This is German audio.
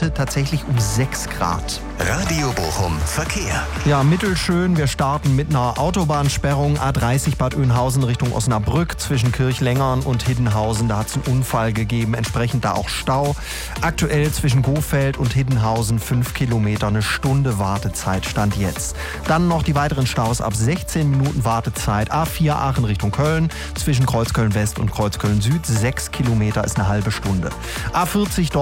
heute tatsächlich um 6 Grad. Radio Bochum Verkehr. Ja, mittelschön. Wir starten mit einer Autobahnsperrung. A30 Bad Oeynhausen Richtung Osnabrück zwischen Kirchlengern und Hiddenhausen. Da hat es einen Unfall gegeben. Entsprechend da auch Stau. Aktuell zwischen Gofeld und Hiddenhausen 5 Kilometer. Eine Stunde Wartezeit stand jetzt. Dann noch die weiteren Staus ab 16 Minuten Wartezeit. A4 Aachen Richtung Köln. Zwischen Kreuzköln West und Kreuzköln Süd 6 Kilometer ist eine halbe Stunde. A40